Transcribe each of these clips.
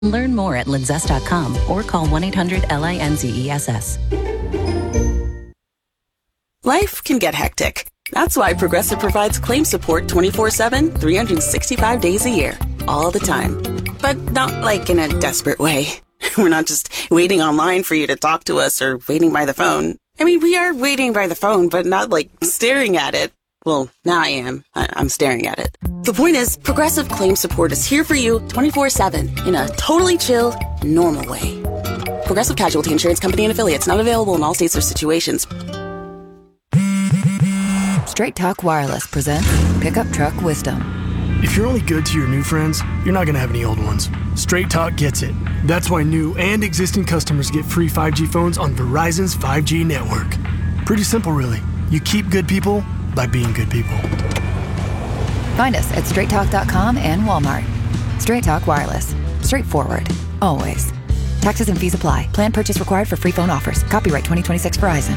Learn more at linzess.com or call 1-800-LINZESS. Life can get hectic. That's why Progressive provides claim support 24/7, 365 days a year, all the time. But not like in a desperate way. We're not just waiting online for you to talk to us or waiting by the phone. I mean, we are waiting by the phone, but not like staring at it. Well, now I am. I'm staring at it. The point is, Progressive Claim Support is here for you 24/7 in a totally chill, normal way. Progressive Casualty Insurance Company and Affiliates, not available in all states or situations. Straight Talk Wireless presents Pickup Truck Wisdom. If you're only good to your new friends, you're not going to have any old ones. Straight Talk gets it. That's why new and existing customers get free 5G phones on Verizon's 5G network. Pretty simple, really. You keep good people by being good people. Find us at straighttalk.com and Walmart. Straight Talk Wireless. Straightforward. Always. Taxes and fees apply. Plan purchase required for free phone offers. Copyright 2026 Verizon.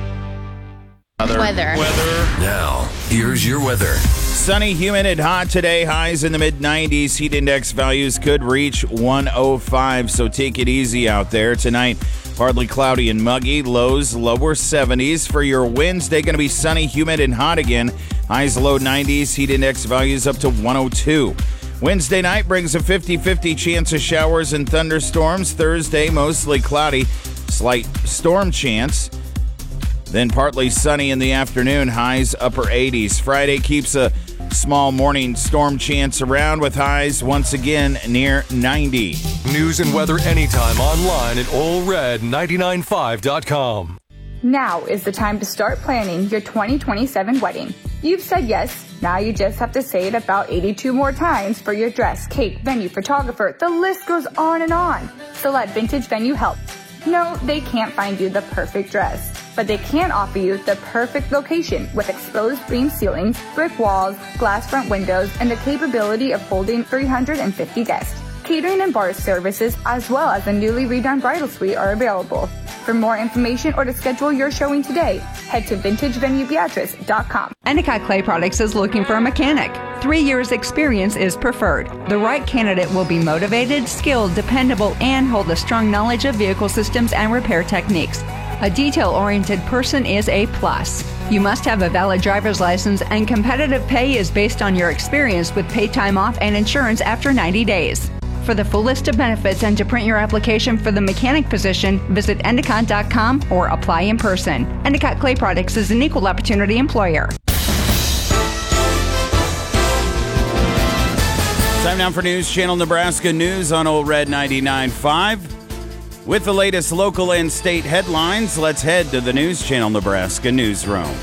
Weather. Now, here's your weather. Sunny, humid, and hot today. Highs in the mid-90s. Heat index values could reach 105, so take it easy out there. Tonight, partly cloudy and muggy. Lows, lower 70s. For your Wednesday, going to be sunny, humid, and hot again. Highs, low 90s. Heat index values up to 102. Wednesday night brings a 50-50 chance of showers and thunderstorms. Thursday, mostly cloudy. Slight storm chance. Then partly sunny in the afternoon, highs upper 80s. Friday keeps a small morning storm chance around with highs once again near 90. News and weather anytime online at allred995.com. Now is the time to start planning your 2027 wedding. You've said yes. Now you just have to say it about 82 more times for your dress, cake, venue, photographer. The list goes on and on. So let Vintage Venue help. No, they can't find you the perfect dress, but they can offer you the perfect location with exposed beam ceilings, brick walls, glass front windows, and the capability of holding 350 guests. Catering and bar services, as well as a newly redone bridal suite, are available. For more information or to schedule your showing today, head to vintagevenuebeatrice.com. Endicott Clay Products is looking for a mechanic. 3 years experience is preferred. The right candidate will be motivated, skilled, dependable, and hold a strong knowledge of vehicle systems and repair techniques. A detail-oriented person is a plus. You must have a valid driver's license, and competitive pay is based on your experience with paid time off and insurance after 90 days. For the full list of benefits and to print your application for the mechanic position, visit Endicott.com or apply in person. Endicott Clay Products is an equal opportunity employer. Time now for News Channel Nebraska News on Old Red 99.5. With the latest local and state headlines, let's head to the News Channel Nebraska newsroom.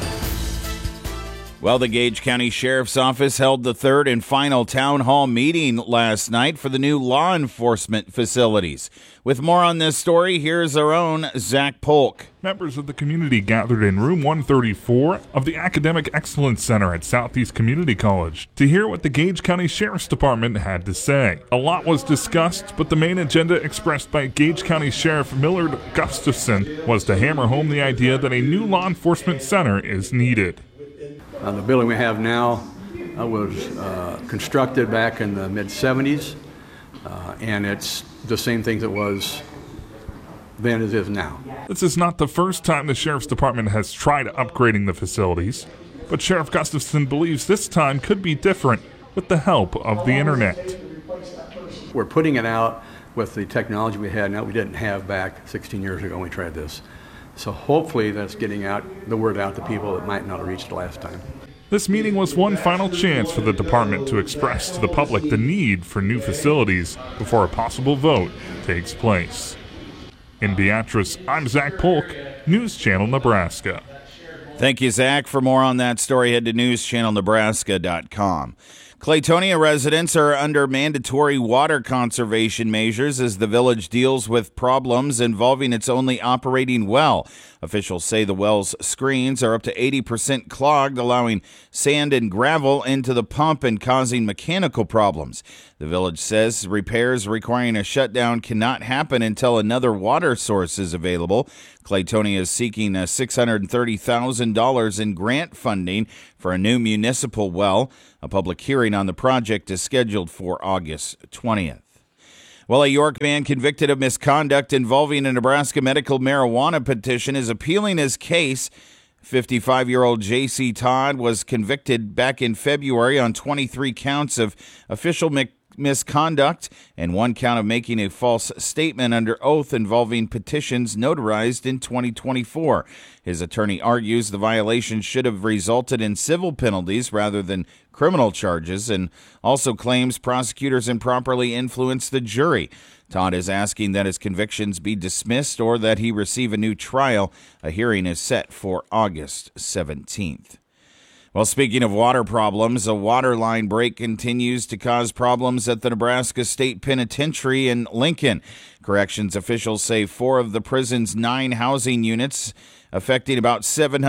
Well, the Gage County Sheriff's Office held the third and final town hall meeting last night for the new law enforcement facilities. With more on this story, here's our own Zach Polk. Members of the community gathered in room 134 of the Academic Excellence Center at Southeast Community College to hear what the Gage County Sheriff's Department had to say. A lot was discussed, but the main agenda expressed by Gage County Sheriff Millard Gustafson was to hammer home the idea that a new law enforcement center is needed. The building we have now was constructed back in the mid-70s, and it's the same thing that was then as is now. This is not the first time the Sheriff's Department has tried upgrading the facilities, but Sheriff Gustafson believes this time could be different with the help of the internet. We're putting it out with the technology we had now we didn't have back 16 years ago when we tried this. So hopefully that's getting the word out to people that might not have reached last time. This meeting was one final chance for the department to express to the public the need for new facilities before a possible vote takes place. In Beatrice, I'm Zach Polk, News Channel Nebraska. Thank you, Zach. For more on that story, head to newschannelnebraska.com. Claytonia residents are under mandatory water conservation measures as the village deals with problems involving its only operating well. Officials say the well's screens are up to 80% clogged, allowing sand and gravel into the pump and causing mechanical problems. The village says repairs requiring a shutdown cannot happen until another water source is available. Claytonia is seeking $630,000 in grant funding for a new municipal well. A public hearing on the project is scheduled for August 20th. Well, a York man convicted of misconduct involving a Nebraska medical marijuana petition is appealing his case. 55-year-old J.C. Todd was convicted back in February on 23 counts of official misconduct and 1 count of making a false statement under oath involving petitions notarized in 2024. His attorney argues the violation should have resulted in civil penalties rather than criminal charges, and also claims prosecutors improperly influenced the jury. Todd is asking that his convictions be dismissed or that he receive a new trial. A hearing is set for August 17th. Well, speaking of water problems, a water line break continues to cause problems at the Nebraska State Penitentiary in Lincoln. Corrections officials say 4 of the prison's 9 housing units, affecting about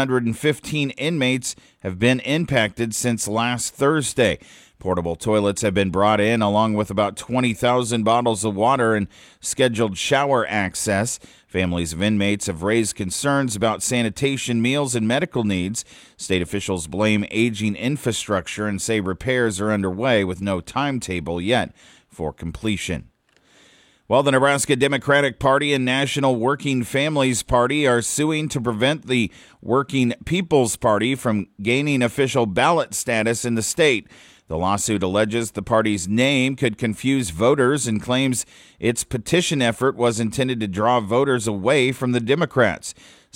715 inmates, have been impacted since last Thursday. Portable toilets have been brought in, along with about 20,000 bottles of water and scheduled shower access. Families of inmates have raised concerns about sanitation, meals, and medical needs. State officials blame aging infrastructure and say repairs are underway with no timetable yet for completion. Well, the Nebraska Democratic Party and National Working Families Party are suing to prevent the Working People's Party from gaining official ballot status in the state. The lawsuit alleges the party's name could confuse voters and claims its petition effort was intended to draw voters away from the Democrats.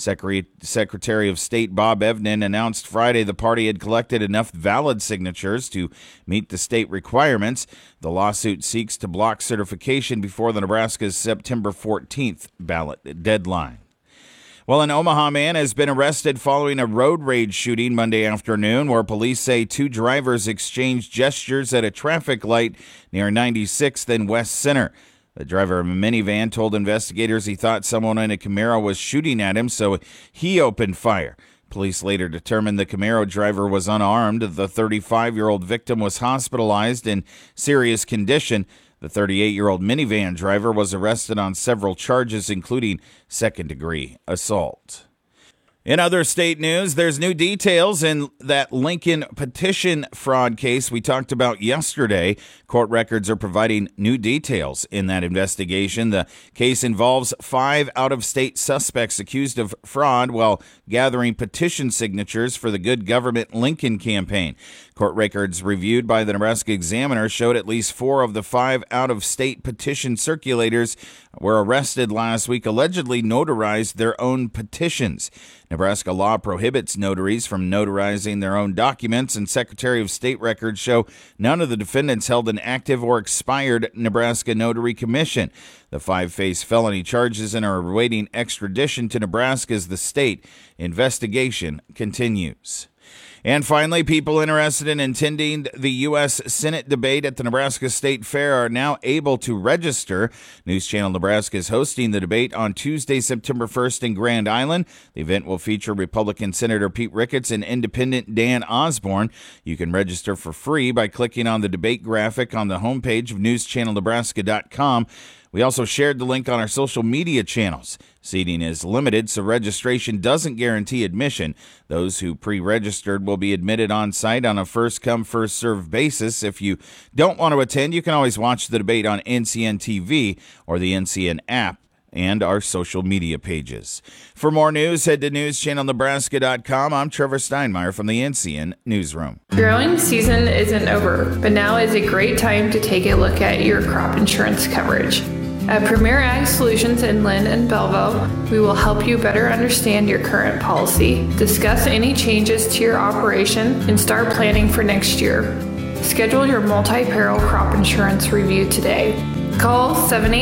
Secretary of State Bob Evnen announced Friday the party had collected enough valid signatures to meet the state requirements. The lawsuit seeks to block certification before the Nebraska's September 14th ballot deadline. Well, an Omaha man has been arrested following a road rage shooting Monday afternoon, where police say 2 drivers exchanged gestures at a traffic light near 96th and West Center. The driver of a minivan told investigators he thought someone in a Camaro was shooting at him, so he opened fire. Police later determined the Camaro driver was unarmed. The 35-year-old victim was hospitalized in serious condition. The 38-year-old minivan driver was arrested on several charges, including second-degree assault. In other state news, there's new details in that Lincoln petition fraud case we talked about yesterday. Court records are providing new details in that investigation. The case involves 5 out-of-state suspects accused of fraud while gathering petition signatures for the Good Government Lincoln campaign. Court records reviewed by the Nebraska Examiner showed at least 4 of the 5 out-of-state petition circulators were arrested last week, allegedly notarized their own petitions. Nebraska law prohibits notaries from notarizing their own documents, and Secretary of State records show none of the defendants held an active or expired Nebraska Notary Commission. The 5 face felony charges and are awaiting extradition to Nebraska as the state investigation continues. And finally, people interested in attending the U.S. Senate debate at the Nebraska State Fair are now able to register. News Channel Nebraska is hosting the debate on Tuesday, September 1st in Grand Island. The event will feature Republican Senator Pete Ricketts and Independent Dan Osborne. You can register for free by clicking on the debate graphic on the homepage of newschannelnebraska.com. We also shared the link on our social media channels. Seating is limited, so registration doesn't guarantee admission. Those who pre-registered will be admitted on site on a first-come, first-served basis. If you don't want to attend, you can always watch the debate on NCN TV or the NCN app and our social media pages. For more news, head to newschannelnebraska.com. I'm Trevor Steinmeier from the NCN Newsroom. Growing season isn't over, but now is a great time to take a look at your crop insurance coverage. At Premier Ag Solutions in Lynn and Belleville, we will help you better understand your current policy, discuss any changes to your operation, and start planning for next year. Schedule your multi-peril crop insurance review today. Call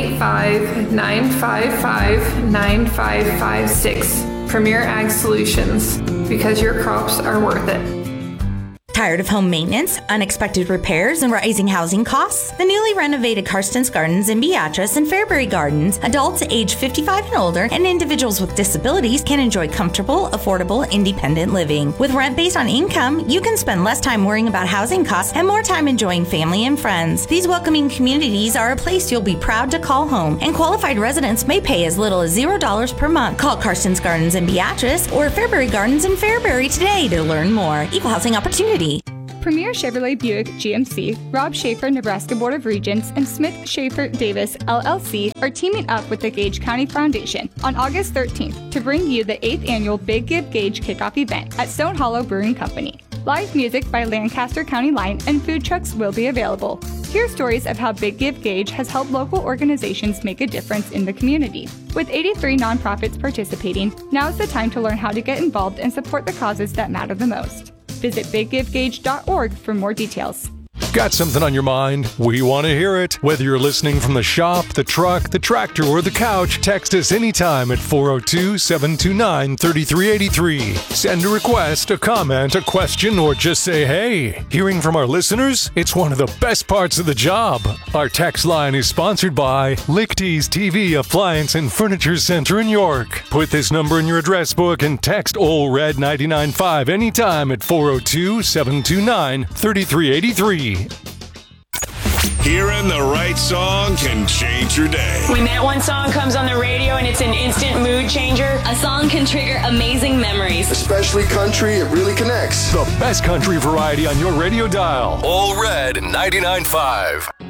785-955-9556. Premier Ag Solutions, because your crops are worth it. Tired of home maintenance, unexpected repairs, and rising housing costs? The newly renovated Karsten's Gardens in Beatrice and Fairbury Gardens, adults age 55 and older, and individuals with disabilities can enjoy comfortable, affordable, independent living. With rent based on income, you can spend less time worrying about housing costs and more time enjoying family and friends. These welcoming communities are a place you'll be proud to call home, and qualified residents may pay as little as $0 per month. Call Karsten's Gardens in Beatrice or Fairbury Gardens in Fairbury today to learn more. Equal housing opportunity. Premier Chevrolet Buick GMC, Rob Schaefer Nebraska Board of Regents, and Smith Schaefer Davis LLC are teaming up with the Gage County Foundation on August 13th to bring you the 8th annual Big Give Gage kickoff event at Stone Hollow Brewing Company. Live music by Lancaster County Line and food trucks will be available. Hear stories of how Big Give Gage has helped local organizations make a difference in the community. With 83 nonprofits participating, now is the time to learn how to get involved and support the causes that matter the most. Visit biggivegage.org for more details. Got something on your mind? We want to hear it. Whether you're listening from the shop, the truck, the tractor, or the couch, text us anytime at 402-729-3383. Send a request, a comment, a question, or just say hey. Hearing from our listeners? It's one of the best parts of the job. Our text line is sponsored by Lichty's TV Appliance and Furniture Center in York. Put this number in your address book and text OLRED 995 anytime at 402-729-3383. Hearing the right song can change your day. When that one song comes on the radio and it's an instant mood changer, a song can trigger amazing memories. Especially country, it really connects. The best country variety on your radio dial. All Red 99.5.